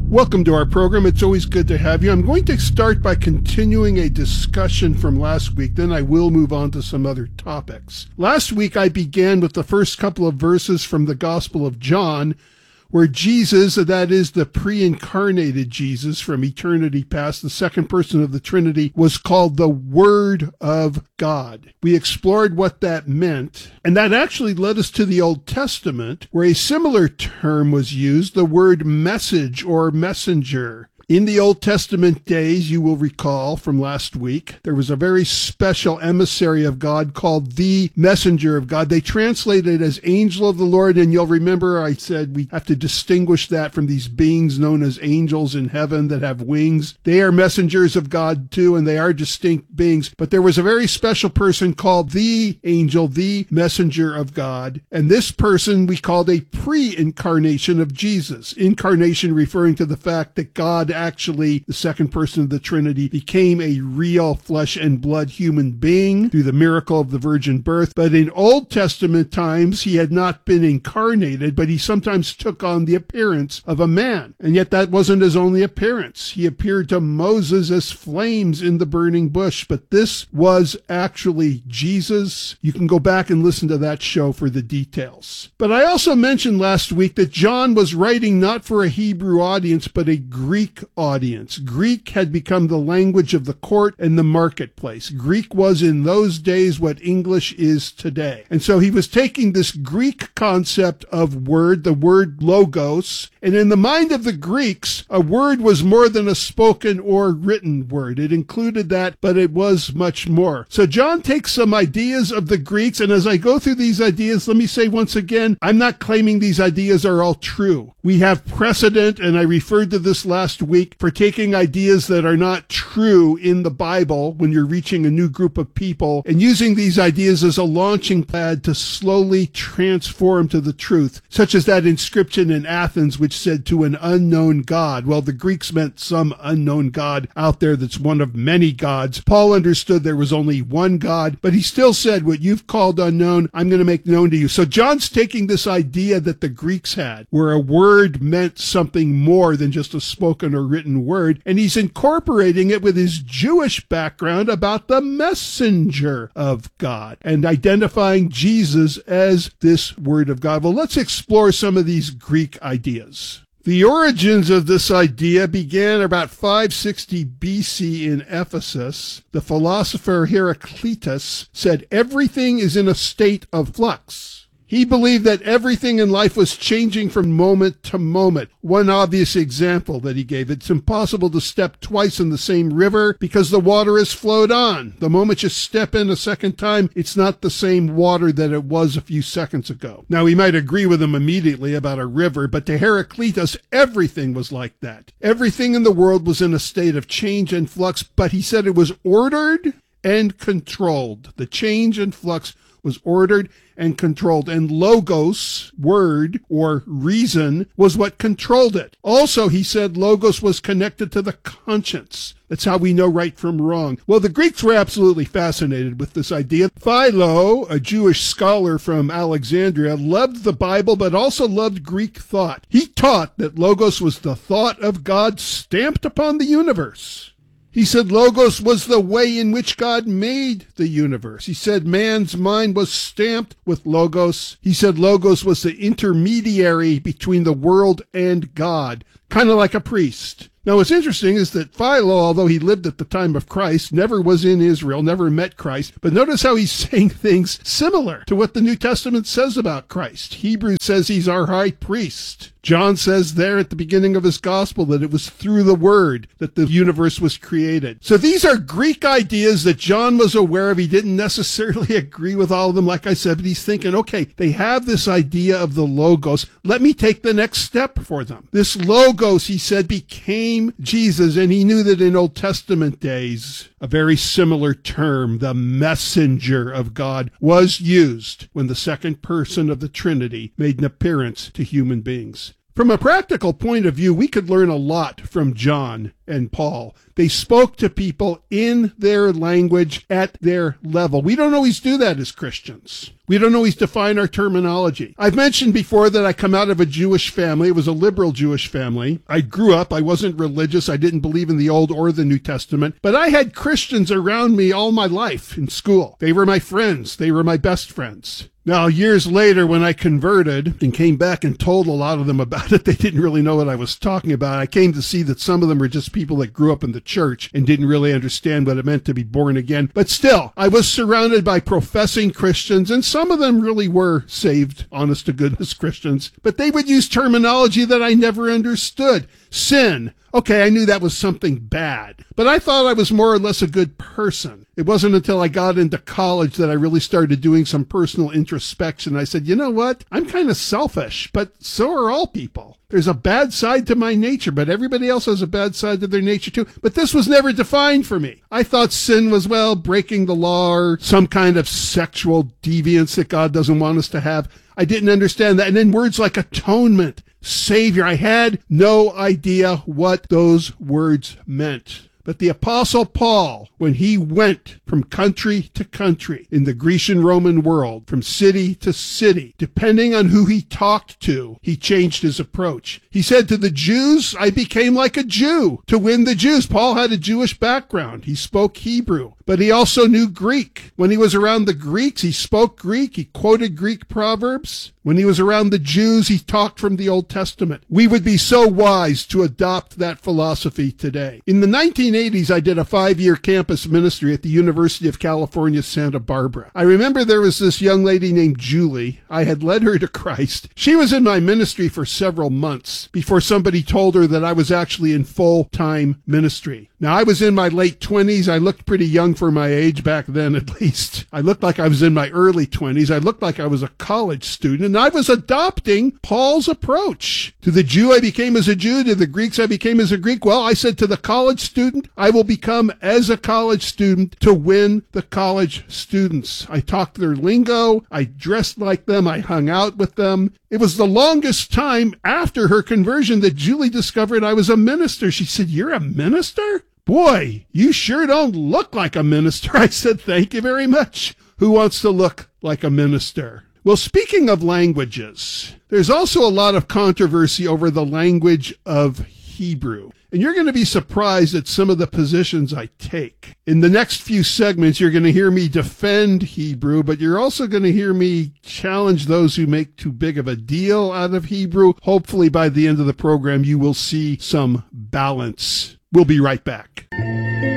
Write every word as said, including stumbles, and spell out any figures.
Welcome to our program. It's always good to have you. I'm going to start by continuing a discussion from last week. Then I will move on to some other topics. Last week I began with the first couple of verses from the Gospel of John, where Jesus, that is the pre-incarnated Jesus from eternity past, the second person of the Trinity, was called the Word of God. We explored what that meant, and that actually led us to the Old Testament, where a similar term was used, the word message or messenger. In the Old Testament days, you will recall from last week, there was a very special emissary of God called the messenger of God. They translated it as angel of the Lord, and you'll remember I said we have to distinguish that from these beings known as angels in heaven that have wings. They are messengers of God too, and they are distinct beings. But there was a very special person called the angel, the messenger of God. And this person we called a pre-incarnation of Jesus. Incarnation referring to the fact that God actually, the second person of the Trinity, became a real flesh and blood human being through the miracle of the virgin birth. But in Old Testament times, he had not been incarnated, but he sometimes took on the appearance of a man. And yet that wasn't his only appearance. He appeared to Moses as flames in the burning bush, but this was actually Jesus. You can go back and listen to that show for the details. But I also mentioned last week that John was writing not for a Hebrew audience, but a Greek audience. Greek had become the language of the court and the marketplace. Greek was in those days what English is today. And so he was taking this Greek concept of word, the word logos, and in the mind of the Greeks, a word was more than a spoken or written word. It included that, but it was much more. So John takes some ideas of the Greeks, and as I go through these ideas, let me say once again, I'm not claiming these ideas are all true. We have precedent, and I referred to this last week, for taking ideas that are not true in the Bible when you're reaching a new group of people and using these ideas as a launching pad to slowly transform to the truth, such as that inscription in Athens which said to an unknown God. Well, the Greeks meant some unknown God out there that's one of many gods. Paul understood there was only one God, but he still said, what you've called unknown, I'm going to make known to you. So John's taking this idea that the Greeks had, where a word meant something more than just a spoken or written word, and he's incorporating it with his Jewish background about the messenger of God and identifying Jesus as this word of God. Well, let's explore some of these Greek ideas. The origins of this idea began about five sixty B C in Ephesus. The philosopher Heraclitus said everything is in a state of flux. He believed that everything in life was changing from moment to moment. One obvious example that he gave, it's impossible to step twice in the same river because the water has flowed on. The moment you step in a second time, it's not the same water that it was a few seconds ago. Now, we might agree with him immediately about a river, but to Heraclitus, everything was like that. Everything in the world was in a state of change and flux, but he said it was ordered and controlled. The change and flux was ordered and controlled, and logos, word or reason, was what controlled it. Also, he said logos was connected to the conscience. That's how we know right from wrong. Well, the Greeks were absolutely fascinated with this idea. Philo, a Jewish scholar from Alexandria, loved the Bible, but also loved Greek thought. He taught that logos was the thought of God stamped upon the universe. He said logos was the way in which God made the universe. He said man's mind was stamped with logos. He said logos was the intermediary between the world and God, kind of like a priest. Now, what's interesting is that Philo, although he lived at the time of Christ, never was in Israel, never met Christ. But notice how he's saying things similar to what the New Testament says about Christ. Hebrews says he's our high priest. John says there at the beginning of his gospel that it was through the word that the universe was created. So these are Greek ideas that John was aware of. He didn't necessarily agree with all of them, like I said, but he's thinking, okay, they have this idea of the logos. Let me take the next step for them. This logos, he said, became Jesus, and he knew that in Old Testament days, a very similar term, the messenger of God, was used when the second person of the Trinity made an appearance to human beings. From a practical point of view, we could learn a lot from John and Paul. They spoke to people in their language at their level. We don't always do that as Christians. We don't always define our terminology. I've mentioned before that I come out of a Jewish family. It was a liberal Jewish family. I grew up. I wasn't religious. I didn't believe in the Old or the New Testament. But I had Christians around me all my life in school. They were my friends. They were my best friends. Now, years later, when I converted and came back and told a lot of them about it, they didn't really know what I was talking about. I came to see that some of them were just people that grew up in the church and didn't really understand what it meant to be born again. But still, I was surrounded by professing Christians, and some of them really were saved, honest-to-goodness Christians. But they would use terminology that I never understood. Sin. Okay, I knew that was something bad, but I thought I was more or less a good person. It wasn't until I got into college that I really started doing some personal introspection. I said, you know what? I'm kind of selfish, but so are all people. There's a bad side to my nature, but everybody else has a bad side to their nature too. But this was never defined for me. I thought sin was, well, breaking the law or some kind of sexual deviance that God doesn't want us to have. I didn't understand that. And then words like atonement, Savior, I had no idea what those words meant. But the Apostle Paul, when he went from country to country in the Grecian-Roman world, from city to city, depending on who he talked to, he changed his approach. He said to the Jews, I became like a Jew to win the Jews. Paul had a Jewish background. He spoke Hebrew, but he also knew Greek. When he was around the Greeks, he spoke Greek. He quoted Greek proverbs. When he was around the Jews, he talked from the Old Testament. We would be so wise to adopt that philosophy today. In the nineteen eighties, I did a five-year campus ministry at the University of California, Santa Barbara. I remember there was this young lady named Julie. I had led her to Christ. She was in my ministry for several months before somebody told her that I was actually in full-time ministry. Now, I was in my late twenties. I looked pretty young for my age back then, at least. I looked like I was in my early twenties. I looked like I was a college student, and I was adopting Paul's approach. To the Jew, I became as a Jew. To the Greeks, I became as a Greek. Well, I said to the college student, I will become as a college student to win the college students. I talked their lingo. I dressed like them. I hung out with them. It was the longest time after her conversion that Julie discovered I was a minister. She said, "You're a minister? Boy, you sure don't look like a minister." I said, "Thank you very much. Who wants to look like a minister?" Well, speaking of languages, there's also a lot of controversy over the language of Hebrew. And you're going to be surprised at some of the positions I take. In the next few segments, you're going to hear me defend Hebrew, but you're also going to hear me challenge those who make too big of a deal out of Hebrew. Hopefully, by the end of the program, you will see some balance. We'll be right back.